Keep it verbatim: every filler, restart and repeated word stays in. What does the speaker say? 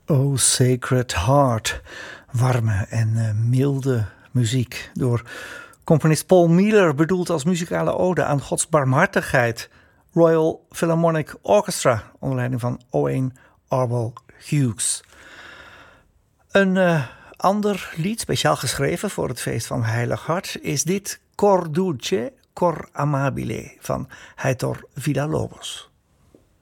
O Sacred Heart. Warme en uh, milde muziek door componist Paul Mueller, bedoeld als muzikale ode aan Gods barmhartigheid. Royal Philharmonic Orchestra onder leiding van Owain Arwell Hughes. Een uh, ander lied, speciaal geschreven voor het feest van Heilig Hart, is dit Cor Dulce, Cor Amabile van Heitor Villa-Lobos.